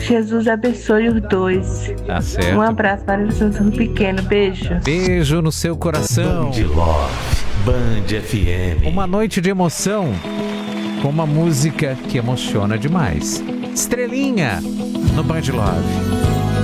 Jesus abençoe os dois. Tá certo. Um abraço para o Sussurro Pequeno. Beijo. Beijo no seu coração. Band Love, Band FM. Uma noite de emoção com uma música que emociona demais. Estrelinha no Band Love.